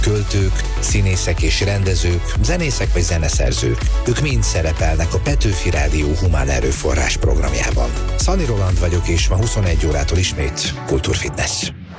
Költők, színészek és rendezők, zenészek vagy zeneszerzők. Ők mind szerepelnek a Petőfi Rádió Humán Erőforrás programjában. Szani Roland vagyok, és ma 21 órától ismét Kultúrfitness.